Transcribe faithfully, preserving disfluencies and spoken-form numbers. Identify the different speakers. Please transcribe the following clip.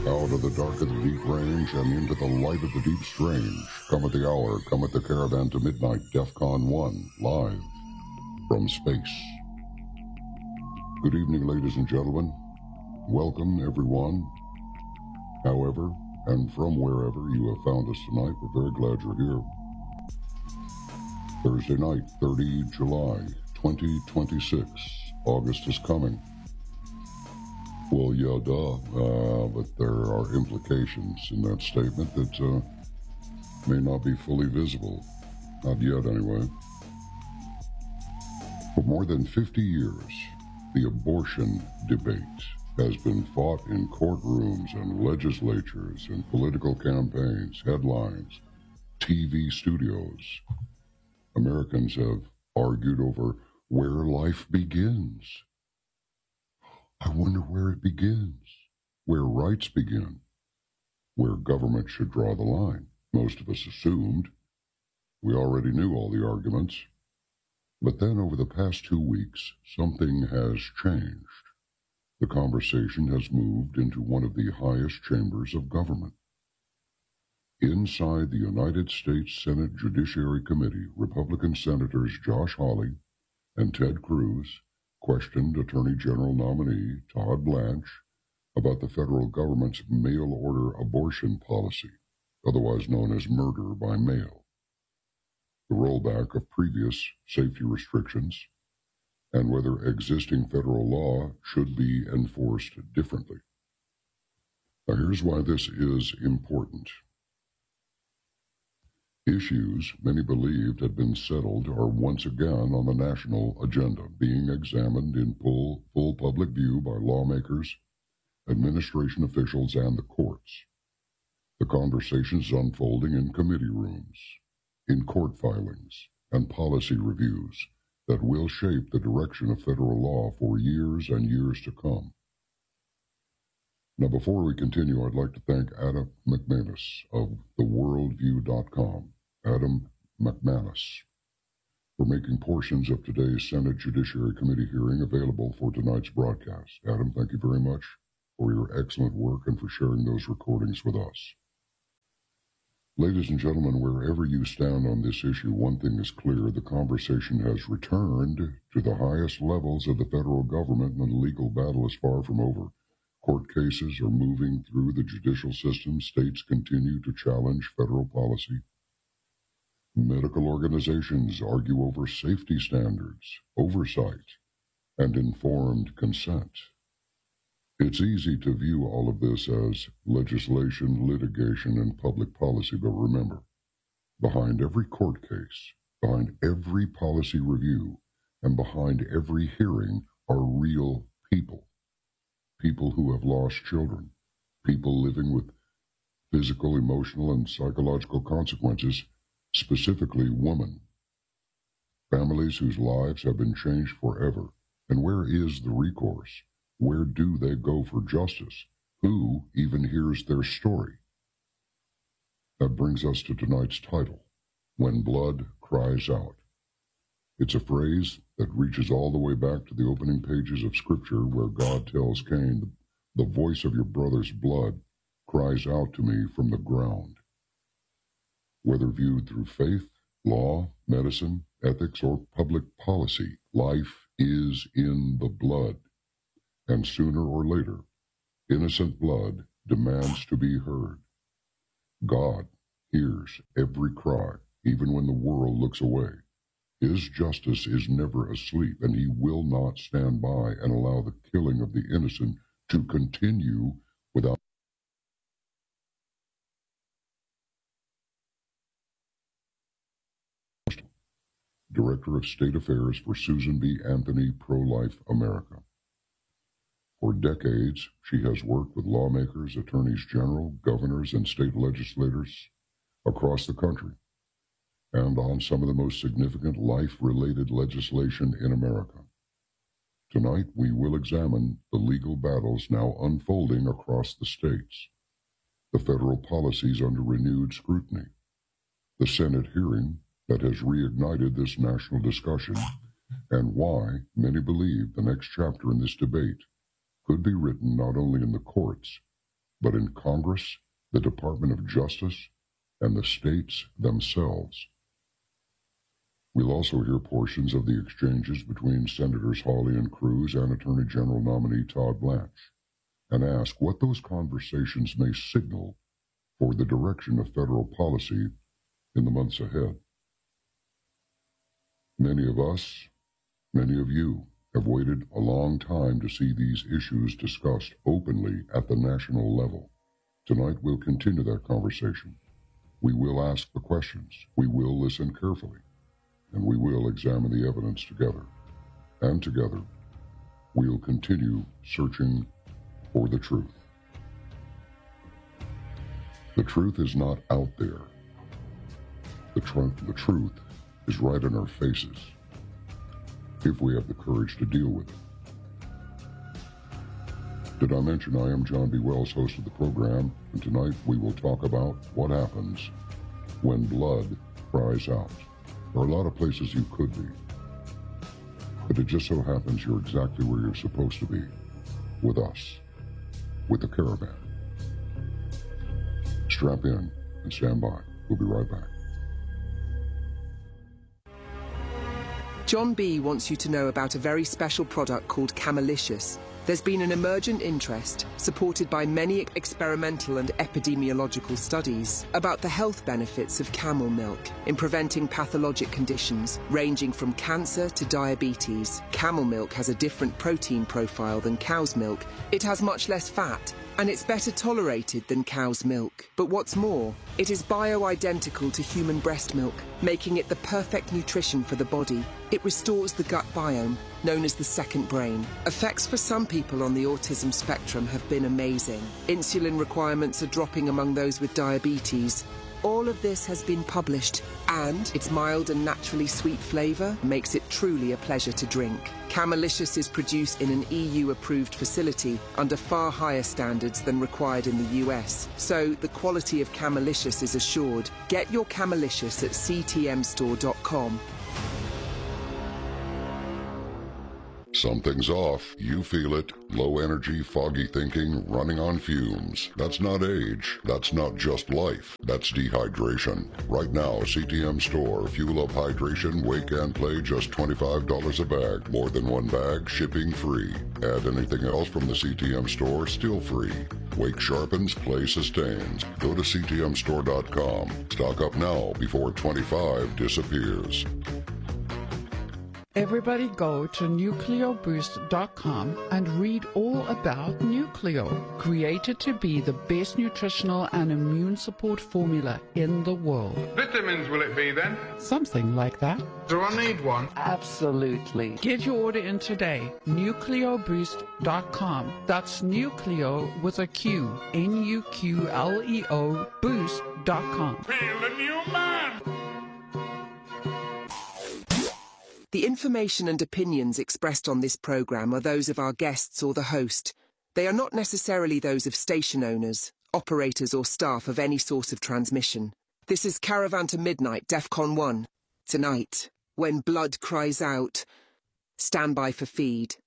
Speaker 1: Out of the dark of the deep range and into the light of the deep strange, come at the hour, come at the caravan to midnight, DEFCON one, live from space. Good evening, ladies and gentlemen. Welcome, everyone. However, and from wherever you have found us tonight, we're very glad you're here. Thursday night, the thirtieth of July, twenty twenty-six. August is coming. Well, yeah, duh, uh, but there are implications in that statement that uh, may not be fully visible. Not yet, anyway. For more than fifty years, the abortion debate has been fought in courtrooms and legislatures and political campaigns, headlines, T V studios. Americans have argued over where life begins. I wonder where it begins, where rights begin, where government should draw the line. Most of us assumed. We already knew all the arguments. But then over the past two weeks, something has changed. The conversation has moved into one of the highest chambers of government. Inside the United States Senate Judiciary Committee, Republican Senators Josh Hawley and Ted Cruz questioned Attorney General nominee Todd Blanche about the federal government's mail-order abortion policy, otherwise known as murder by mail, the rollback of previous safety restrictions, and whether existing federal law should be enforced differently. Now, here's why this is important. Issues many believed had been settled are once again on the national agenda, being examined in full, full public view by lawmakers, administration officials, and the courts. The conversations unfolding in committee rooms, in court filings, and policy reviews that will shape the direction of federal law for years and years to come. Now, before we continue, I'd like to thank Adam McManus of the worldview dot com. Adam McManus, for making portions of today's Senate Judiciary Committee hearing available for tonight's broadcast. Adam, thank you very much for your excellent work and for sharing those recordings with us. Ladies and gentlemen, wherever you stand on this issue, one thing is clear: the conversation has returned to the highest levels of the federal government, and the legal battle is far from over. Court cases are moving through the judicial system. States continue to challenge federal policy. Medical organizations argue over safety standards, oversight, and informed consent. It's easy to view all of this as legislation, litigation, and public policy, but remember, behind every court case, behind every policy review, and behind every hearing are real people. People who have lost children, people living with physical, emotional, and psychological consequences, specifically women, families whose lives have been changed forever. And where is the recourse? Where do they go for justice? Who even hears their story? That brings us to tonight's title, When Blood Cries Out. It's a phrase that reaches all the way back to the opening pages of Scripture, where God tells Cain, "The voice of your brother's blood cries out to me from the ground." Whether viewed through faith, law, medicine, ethics, or public policy, life is in the blood. And sooner or later, innocent blood demands to be heard. God hears every cry, even when the world looks away. His justice is never asleep, and he will not stand by and allow the killing of the innocent to continue without Director of State Affairs for Susan B. Anthony Pro-Life America. For decades, she has worked with lawmakers, attorneys general, governors, and state legislators across the country, and on some of the most significant life-related legislation in America. Tonight, we will examine the legal battles now unfolding across the states, the federal policies under renewed scrutiny, the Senate hearing that has reignited this national discussion, and why many believe the next chapter in this debate could be written not only in the courts, but in Congress, the Department of Justice, and the states themselves. We'll also hear portions of the exchanges between Senators Hawley and Cruz and Attorney General nominee Todd Blanche, and ask what those conversations may signal for the direction of federal policy in the months ahead. Many of us, many of you, have waited a long time to see these issues discussed openly at the national level. Tonight we'll continue that conversation. We will ask the questions, we will listen carefully, and we will examine the evidence together. And together, we'll continue searching for the truth. The truth is not out there. The, tr- the truth is right in our faces, if we have the courage to deal with it. Did I mention I am John B. Wells, host of the program, and tonight we will talk about what happens when blood cries out. There are a lot of places you could be, but it just so happens you're exactly where you're supposed to be, with us, with the caravan. Strap in and stand by. We'll be right back.
Speaker 2: John B. wants you to know about a very special product called Camelicious. There's been an emergent interest, supported by many experimental and epidemiological studies, about the health benefits of camel milk in preventing pathologic conditions ranging from cancer to diabetes. Camel milk has a different protein profile than cow's milk. It has much less fat, and it's better tolerated than cow's milk. But what's more, it is bio-identical to human breast milk, making it the perfect nutrition for the body. It restores the gut biome, known as the second brain. Effects for some people on the autism spectrum have been amazing. Insulin requirements are dropping among those with diabetes. All of this has been published, and its mild and naturally sweet flavour makes it truly a pleasure to drink. Camelicious is produced in an E U-approved facility under far higher standards than required in the U S, so the quality of Camelicious is assured. Get your Camelicious at C T M store dot com.
Speaker 1: Something's off. You feel it. Low energy, foggy thinking, running on fumes. That's not age. That's not just life. That's dehydration. Right now, C T M Store. Fuel up hydration, wake and play, just twenty-five dollars a bag. More than one bag, shipping free. Add anything else from the C T M Store, still free. Wake sharpens, play sustains. Go to C T M store dot com. Stock up now before twenty-five disappears.
Speaker 3: Everybody go to nucleo boost dot com and read all about Nucleo, created to be the best nutritional and immune support formula in the world.
Speaker 4: Vitamins will it be then?
Speaker 3: Something like that.
Speaker 4: Do I need one?
Speaker 3: Absolutely. Get your order in today. nucleo boost dot com. That's Nucleo with a Q. N U Q L E O boost dot com.
Speaker 4: Feel the new man!
Speaker 2: The information and opinions expressed on this program are those of our guests or the host. They are not necessarily those of station owners, operators or staff of any source of transmission. This is Caravan to Midnight, DEFCON one. Tonight, when blood cries out, stand by for feed.